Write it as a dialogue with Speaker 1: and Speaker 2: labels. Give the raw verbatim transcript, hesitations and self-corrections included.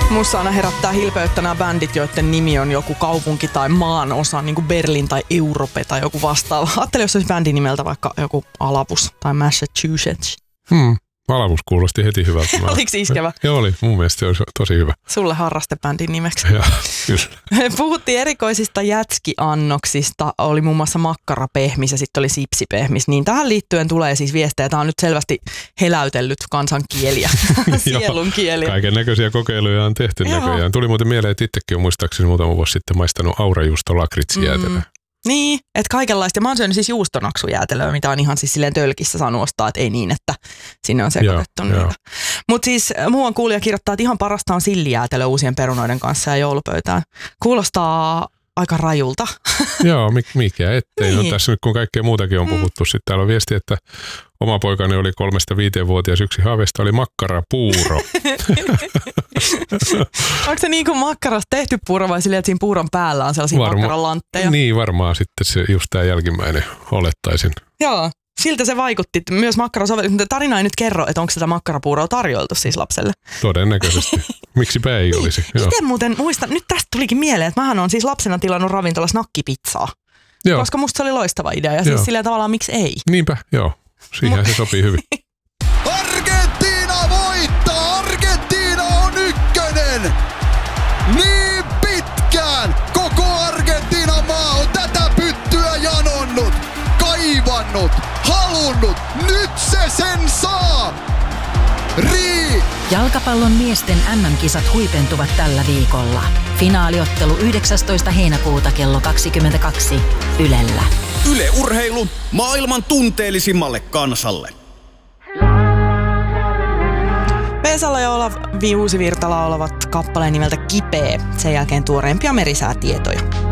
Speaker 1: Musta aina herättää hilpeyttä nämä bändit, joiden nimi on joku kaupunki tai maan osa, niin kuin Berlin tai Europe tai joku vastaava. Ajattelin, jos olisi bändin nimeltä vaikka joku Alavus tai Massachusetts.
Speaker 2: Hmm. Alavus kuulosti heti hyvältä.
Speaker 1: Oliko se iskevä?
Speaker 2: Joo, oli. Mun mielestä se olisi tosi hyvä.
Speaker 1: Sulle harrastebändin nimeksi.
Speaker 2: Joo, kyllä.
Speaker 1: Puhuttiin erikoisista jätskiannoksista. Oli muun muassa makkarapehmis ja sitten oli sipsipehmis. Niin tähän liittyen tulee siis viestejä. Tämä on nyt selvästi heläytellyt kansankieliä, sielun kieliä.
Speaker 2: Kaiken näköisiä kokeiluja on tehty näköjään. Tuli muuten mieleen, että itsekin on muistaakseni muutama vuosi sitten maistanut aurajuusto lakritsijäätelöä. Mm.
Speaker 1: Niin, että kaikenlaista. Mä oon syönyt siis juustonaksujäätelöä, mitä on ihan siis silleen tölkissä saanut ostaa, että ei niin, että sinne on sekoitettu joo, niitä. Mutta siis muuan kuulija kirjoittaa, että ihan parasta on sillijäätelö uusien perunoiden kanssa ja joulupöytään. Kuulostaa aika rajulta.
Speaker 2: Joo, mikä ettei.
Speaker 1: Niin.
Speaker 2: No, tässä nyt kun kaikkea muutakin on puhuttu. Mm. Sitten täällä on viesti, että oma poikani oli kolmesta viiteenvuotias, yksi haaveista oli makkarapuuro.
Speaker 1: Onko se niin kuin makkarasta tehty puuro vai silleen, että siinä puuron päällä on sellaisia Varma, makkaralantteja?
Speaker 2: Niin, varmaan sitten se just tämä jälkimmäinen olettaisin.
Speaker 1: Joo, siltä se vaikutti. Myös makkarasovellutus, mutta tarina ei nyt kerro, että onko sitä makkarapuuroa tarjoiltu siis lapselle.
Speaker 2: Todennäköisesti. Miksipä ei olisi.
Speaker 1: Itse muuten muistan, nyt tästä tulikin mieleen, että mähän on siis lapsena tilannut ravintolassa nakkipizzaa. Joo. Koska musta se oli loistava idea ja siis silleen tavallaan miksi ei.
Speaker 2: Niinpä, joo. Siihen Ma- se sopii hyvin.
Speaker 3: Argentiina voittaa! Argentiina on ykkönen! Niin pitkään koko Argentiinan maa on tätä pyttyä janonnut, kaivannut, halunnut. Nyt se sen saa! Rii!
Speaker 4: Jalkapallon miesten äm äm-kisat huipentuvat tällä viikolla. Finaaliottelu yhdeksästoista heinäkuuta kello kaksikymmentäkaksi Ylellä.
Speaker 3: Yle Urheilu maailman tunteellisimmalle kansalle.
Speaker 1: Vesala ja Olavi Uusivirta laulavat kappaleen nimeltä Kipeä. Sen jälkeen tuoreempia merisäätietoja.